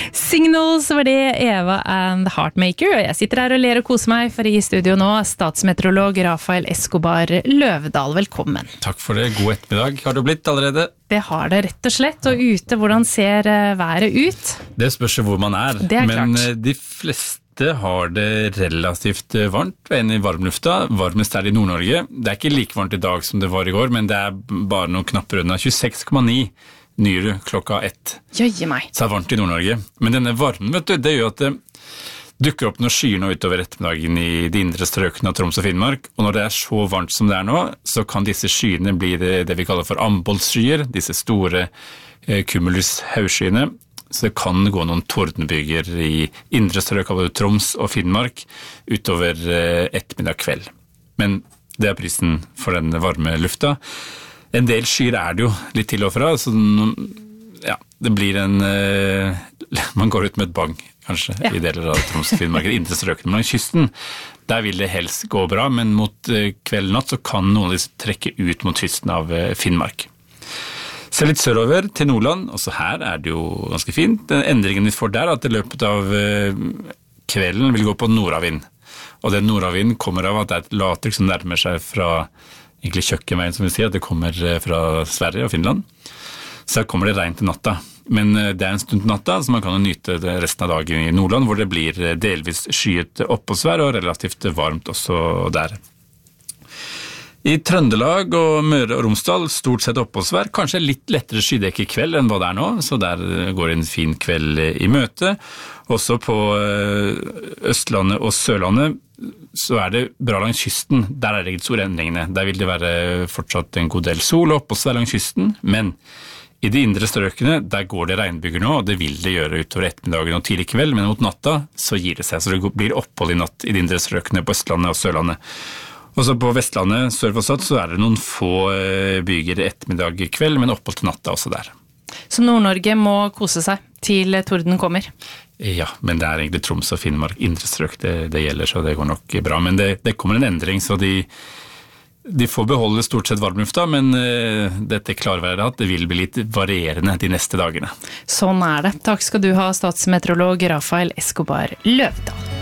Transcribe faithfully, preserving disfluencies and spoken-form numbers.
Signals var det, Eva and Heartmaker, og jeg sitter her og ler og koser meg, for i studio nå statsmeteorolog Rafael Escobar Løvdahl, velkommen. Takk for det, god ettermiddag har det blitt allerede. Det har det rett og slett, og ute, hvordan ser været ut? Det spørs hvor man er, det er men klart. De fleste har det relativt varmt ved en i varmlufta, varmest er det i Nord-Norge. Det er ikke like varmt i dag som det var i går, men det er bare noen knapper unna, tjueseks komma ni nyere klokka ett. Jøye meg. Så er det varmt i Nord-Norge. Men denne varmen, vet du, det gjør at det dukker opp noen skyer nå utover ettermiddagen i de indre strøkene av Troms og Finnmark, og når det er så varmt som det er nå, så kan disse skyene bli det, det vi kaller for ambolsskyer, disse store eh, cumulus haugskyene. Så det kan gå noen tordenbyger i indre strøk av Troms og Finnmark utover eh, ettermiddag kveld. Men det er prisen for den varme lufta. En del skyer er det jo litt til og fra, så ja, det blir en eh, man går ut med et bang kanskje ja. I deler av Troms og Finnmark, indre strøkene langs kysten. Der vil det helst gå bra, men mot eh, kveld og natt så kan noen av disse trekke ut mot kysten av eh, Finnmark. Se litt sørover til Nordland, også her er det jo ganske fint. Den endringen vi får der er at i løpet av eh, kvelden vil gå på nordavind. Og den nordavind kommer av at det er et latex som nærmer seg fra egentlig kjøkkenveien, som vi sier, at det kommer fra Sverige og Finland. Så her kommer det regn til natta. Men det er en stund til natta, så man kan jo nyte resten av dagen i Nordland, hvor det blir delvis skyet oppholdsvær og relativt varmt også der. I Trøndelag og Møre og Romsdal stort sett oppholdsvær, kanskje litt lettere skydekke i kveld enn hva det er nå, så der går en fin kveld i møte. Også på Østlandet og Sørlandet så er det bra langs kysten, der er det ikke store endringene. Der vil det være fortsatt en god del sol og oppholdsvær langs kysten, men i de indre strøkene, der går det regnbyger nå, og det vil det gjøre utover ettermiddagen og tidlig kveld, men mot natta så gir det seg, så det blir opphold i natt i de indre strøkene på Østlandet og Sørlandet. Og så på Vestlandet, sør for Stad, så er det noen få byger ettermiddag i kveld, men opphold til natta også der. Så Nord-Norge må kose seg til torden kommer? Ja, men det er egentlig Troms og Finnmark, indre strøk, det, det gjelder, så det går nok bra. Men det, det kommer en endring, så de, de får beholde stort sett varmlufta, men uh, dette klarværet at det vil bli litt varierende de neste dagene. Sånn er det. Takk skal du ha, statsmeteorolog Rafael Escobar Løvdahl.